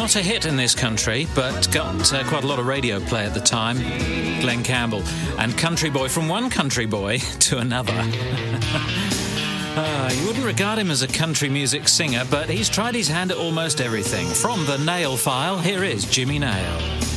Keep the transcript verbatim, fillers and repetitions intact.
Not a hit in this country, but got uh, quite a lot of radio play at the time. Glenn Campbell and Country Boy, from one country boy to another. uh, you wouldn't regard him as a country music singer, but he's tried his hand at almost everything. From the Nail File, here is Jimmy Nail.